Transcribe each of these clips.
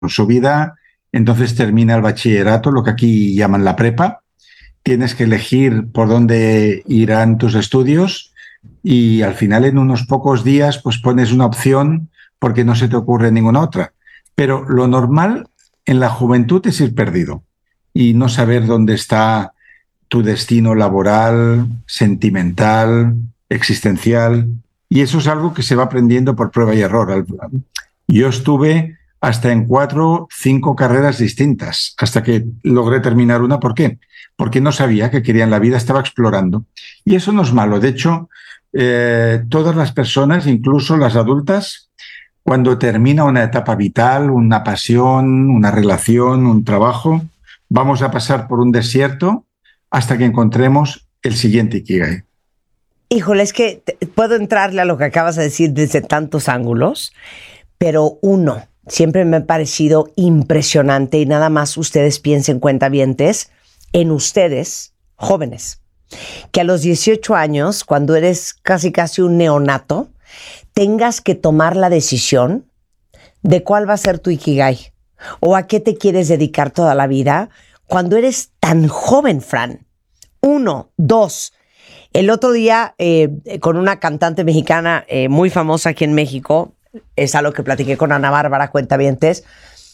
su vida, entonces termina el bachillerato, lo que aquí llaman la prepa. Tienes que elegir por dónde irán tus estudios y al final en unos pocos días pues pones una opción porque no se te ocurre ninguna otra. Pero lo normal en la juventud es ir perdido y no saber dónde está tu destino laboral, sentimental, existencial. Y eso es algo que se va aprendiendo por prueba y error. Yo estuve hasta en 4, 5 carreras distintas, hasta que logré terminar una. ¿Por qué? Porque no sabía qué quería en la vida, estaba explorando. Y eso no es malo. De hecho, todas las personas, incluso las adultas, cuando termina una etapa vital, una pasión, una relación, un trabajo, vamos a pasar por un desierto hasta que encontremos el siguiente Ikigai. Híjole, es que puedo entrarle a lo que acabas de decir desde tantos ángulos, pero uno, siempre me ha parecido impresionante y nada más ustedes piensen, cuentavientes, en ustedes, jóvenes, que a los 18 años, cuando eres casi un neonato, tengas que tomar la decisión de cuál va a ser tu Ikigai o a qué te quieres dedicar toda la vida cuando eres tan joven, Fran. Uno, dos. El otro día, con una cantante mexicana muy famosa aquí en México, es algo que platiqué con Ana Bárbara, cuentavientes,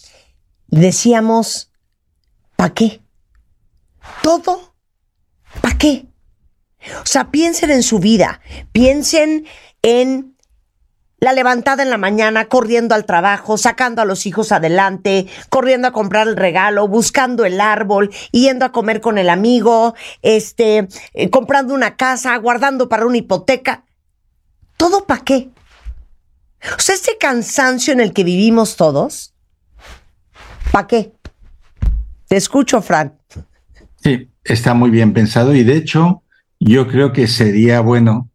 decíamos, ¿para qué? Todo, ¿para qué? O sea, piensen en su vida, piensen en la levantada en la mañana, corriendo al trabajo, sacando a los hijos adelante, corriendo a comprar el regalo, buscando el árbol, yendo a comer con el amigo, comprando una casa, guardando para una hipoteca. ¿Todo para qué? O sea, este cansancio en el que vivimos todos, ¿para qué? Te escucho, Fran. Sí, está muy bien pensado y de hecho yo creo que sería bueno,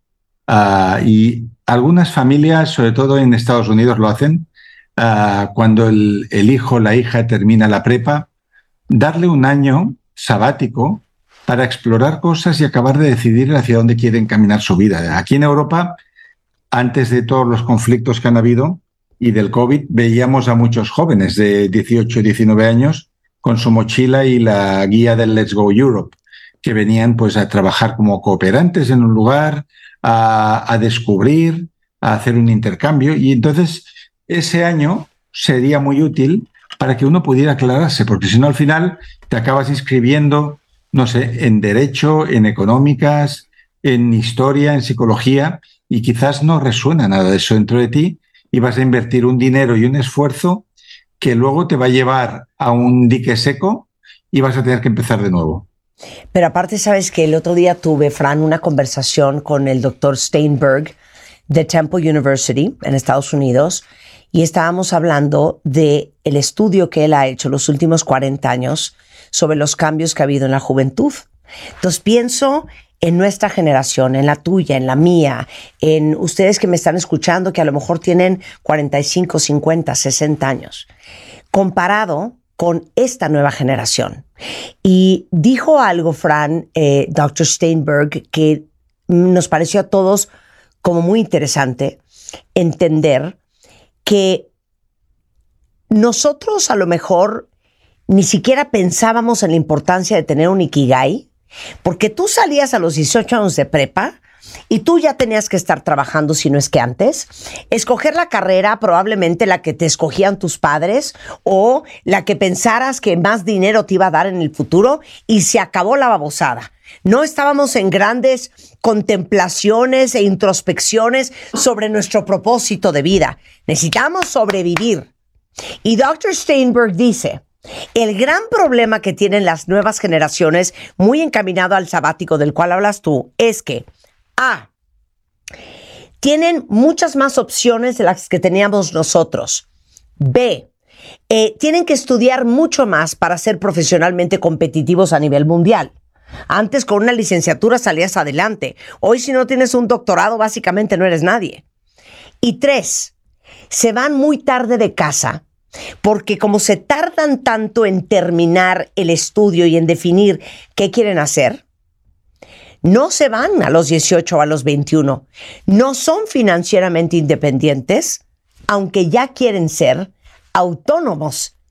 y algunas familias, sobre todo en Estados Unidos, lo hacen, cuando el hijo o la hija termina la prepa, darle un año sabático para explorar cosas y acabar de decidir hacia dónde quieren caminar su vida. Aquí en Europa, antes de todos los conflictos que han habido y del COVID, veíamos a muchos jóvenes de 18 y 19 años con su mochila y la guía del Let's Go Europe, que venían pues a trabajar como cooperantes en un lugar, a descubrir, a hacer un intercambio. Y entonces ese año sería muy útil para que uno pudiera aclararse, porque si no al final te acabas inscribiendo, no sé, en derecho, en económicas, en historia, en psicología, y quizás no resuena nada de eso dentro de ti y vas a invertir un dinero y un esfuerzo que luego te va a llevar a un dique seco y vas a tener que empezar de nuevo. Pero aparte, sabes que el otro día tuve, Fran, una conversación con el doctor Steinberg de Temple University en Estados Unidos y estábamos hablando de el estudio que él ha hecho los últimos 40 años sobre los cambios que ha habido en la juventud. Entonces pienso en nuestra generación, en la tuya, en la mía, en ustedes que me están escuchando que a lo mejor tienen 45, 50, 60 años, comparado con esta nueva generación. Y dijo algo, Fran, Dr. Steinberg, que nos pareció a todos como muy interesante entender que nosotros a lo mejor ni siquiera pensábamos en la importancia de tener un Ikigai, porque tú salías a los 18 años de prepa y tú ya tenías que estar trabajando, si no es que antes, escoger la carrera, probablemente la que te escogían tus padres o la que pensaras que más dinero te iba a dar en el futuro, y se acabó la babosada. No estábamos en grandes contemplaciones e introspecciones sobre nuestro propósito de vida. Necesitamos sobrevivir. Y Dr. Steinberg dice, el gran problema que tienen las nuevas generaciones, muy encaminado al sabático del cual hablas tú, es que tienen muchas más opciones de las que teníamos nosotros. B, tienen que estudiar mucho más para ser profesionalmente competitivos a nivel mundial. Antes con una licenciatura salías adelante. Hoy si no tienes un doctorado, básicamente no eres nadie. Y 3, se van muy tarde de casa porque como se tardan tanto en terminar el estudio y en definir qué quieren hacer, no se van a los 18 o a los 21. No son financieramente independientes, aunque ya quieren ser autónomos